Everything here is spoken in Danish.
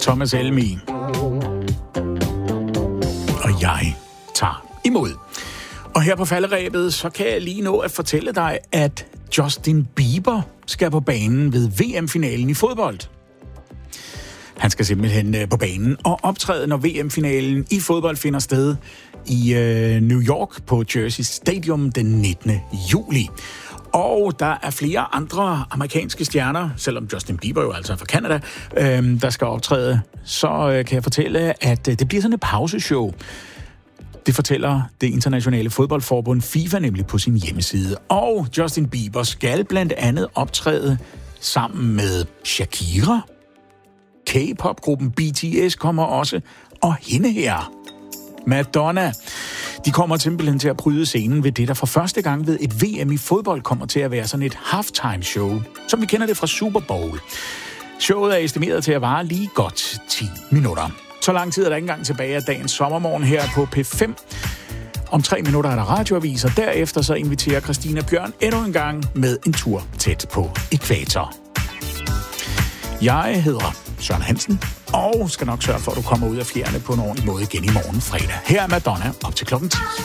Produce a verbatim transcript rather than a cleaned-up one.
Thomas Helmig. Og jeg tager imod. Og her på falderebet, så kan jeg lige nå at fortælle dig, at Justin Bieber skal på banen ved V M-finalen i fodbold. Han skal simpelthen på banen og optræde, når V M-finalen i fodbold finder sted i øh, New York på Jersey Stadium den nittende juli. Og der er flere andre amerikanske stjerner, selvom Justin Bieber jo altså er fra Canada, øh, der skal optræde. Så øh, kan jeg fortælle, at øh, det bliver sådan et pauseshow. Det fortæller det internationale fodboldforbund FIFA nemlig på sin hjemmeside. Og Justin Bieber skal blandt andet optræde sammen med Shakira. K-pop-gruppen B T S kommer også, og hende her, Madonna. De kommer simpelthen til at bryde scenen ved det, der for første gang ved et V M i fodbold kommer til at være sådan et halftime-show, som vi kender det fra Super Bowl. Showet er estimeret til at vare lige godt ti minutter. Så lang tid er der ikke engang tilbage af dagens sommermorgen her på P fem. Om tre minutter er der radioavis, og derefter så inviterer Christina Bjørn endnu en gang med en tur tæt på ækvator. Jeg hedder Søren Hansen, og skal nok sørge for, at du kommer ud af fjerne på en ordentlig måde igen i morgen fredag. Her er Madonna op til klokken ti.